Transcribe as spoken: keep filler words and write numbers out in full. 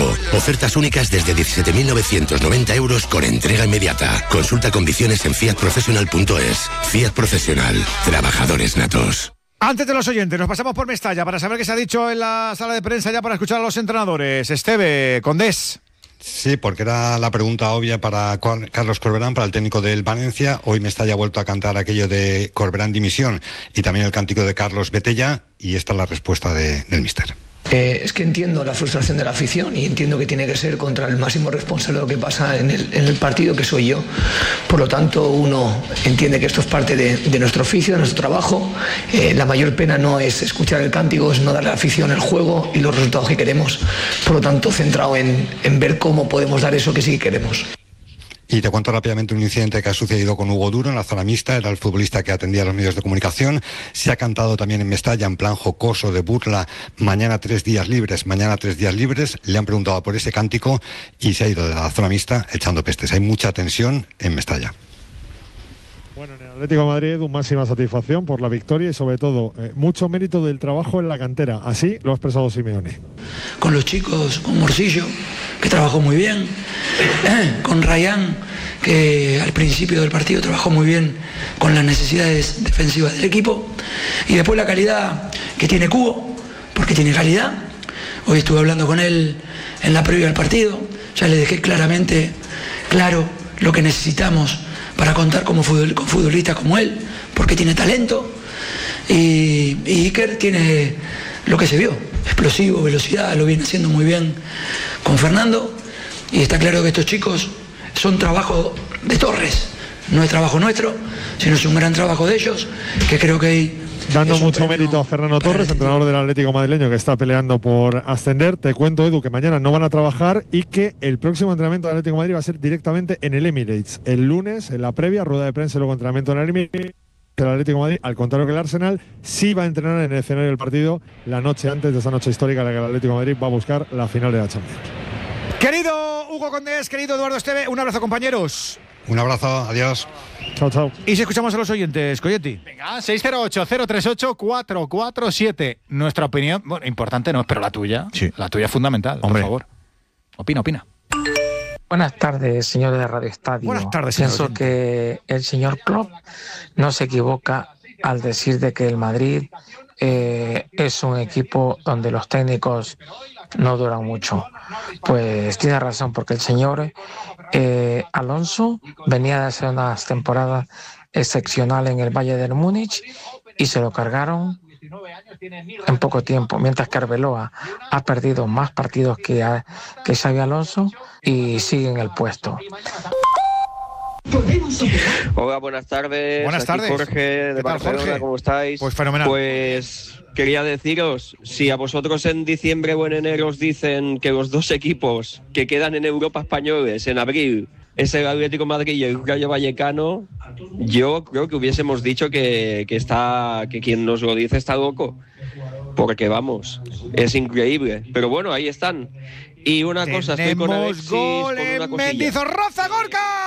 Mónaco. Ofertas únicas desde diecisiete mil novecientos noventa euros con entrega inmediata. Consulta condiciones en fiat professional punto es. Fiat Profesional. Trabajadores natos. Antes de los oyentes, nos pasamos por Mestalla para saber qué se ha dicho en la sala de prensa ya para escuchar a los entrenadores. Esteve, Condés. Sí, porque era la pregunta obvia para Carlos Corberán, para el técnico del Valencia. Hoy Mestalla ha vuelto a cantar aquello de Corberán dimisión y también el cántico de Carlos Betella, y esta es la respuesta de, del míster. Eh, es que entiendo la frustración de la afición y entiendo que tiene que ser contra el máximo responsable de lo que pasa en el, en el partido, que soy yo. Por lo tanto, uno entiende que esto es parte de, de nuestro oficio, de nuestro trabajo. Eh, la mayor pena no es escuchar el cántico, es no darle a la afición el juego y los resultados que queremos. Por lo tanto, centrado en, en ver cómo podemos dar eso que sí queremos. Y te cuento rápidamente un incidente que ha sucedido con Hugo Duro en la zona mixta. Era el futbolista que atendía a los medios de comunicación. Se ha cantado también en Mestalla en plan jocoso de burla: mañana tres días libres, mañana tres días libres. Le han preguntado por ese cántico y se ha ido de la zona mixta echando pestes. Hay mucha tensión en Mestalla. Bueno, en el Atlético de Madrid, una máxima satisfacción por la victoria y sobre todo eh, mucho mérito del trabajo en la cantera. Así lo ha expresado Simeone. Con los chicos, con Morcillo, que trabajó muy bien, eh, con Rayán, que al principio del partido trabajó muy bien con las necesidades defensivas del equipo, y después la calidad que tiene Cubo, porque tiene calidad. Hoy estuve hablando con él en la previa al partido, ya le dejé claramente claro lo que necesitamos para contar como futbol, con futbolistas como él, porque tiene talento, y, y Iker tiene lo que se vio, explosivo, velocidad, lo viene haciendo muy bien con Fernando, y está claro que estos chicos son trabajo de Torres, no es trabajo nuestro, sino es un gran trabajo de ellos, que creo que hay... Dando mucho mérito a Fernando Torres, entrenador del Atlético madrileño, que está peleando por ascender. Te cuento, Edu, que mañana no van a trabajar y que el próximo entrenamiento del Atlético de Madrid va a ser directamente en el Emirates. El lunes, en la previa, rueda de prensa y luego entrenamiento en el Emirates. El Atlético de Madrid, al contrario que el Arsenal, sí va a entrenar en el escenario del partido la noche antes de esa noche histórica en la que el Atlético de Madrid va a buscar la final de la Champions. Querido Hugo Condés, querido Eduardo Esteve, un abrazo, compañeros. Un abrazo, adiós. Chao, chao. Y si escuchamos a los oyentes, Coyetti. Venga, seis cero ocho, cero tres ocho, cuatro cuatro siete. Nuestra opinión, bueno, importante no, pero la tuya. Sí. La tuya es fundamental, Hombre. por favor. Opina, opina. Buenas tardes, señores de Radio Estadio. Buenas tardes, señor Pienso oyente. que el señor Klopp no se equivoca al decir de que el Madrid eh, es un equipo donde los técnicos no duran mucho. Pues tiene razón, porque el señor eh, Alonso venía de hacer unas temporadas excepcionales en el Bayern de Múnich y se lo cargaron en poco tiempo, mientras que Arbeloa ha perdido más partidos que, a, que Xabi Alonso y sigue en el puesto. Hola, buenas tardes. Buenas Aquí tardes. Jorge de ¿Qué tal, Barcelona, Jorge? ¿cómo estáis? Pues fenomenal. Pues quería deciros, si a vosotros en diciembre o en enero os dicen que los dos equipos que quedan en Europa españoles en abril es el Atlético de Madrid y el Rayo Vallecano, yo creo que hubiésemos dicho que, que, está, que quien nos lo dice está loco. Porque vamos, es increíble. Pero bueno, ahí están. Y una cosa, estoy con Tenemos Alexis gol con una en cosilla. Mendizorroza, Gorka.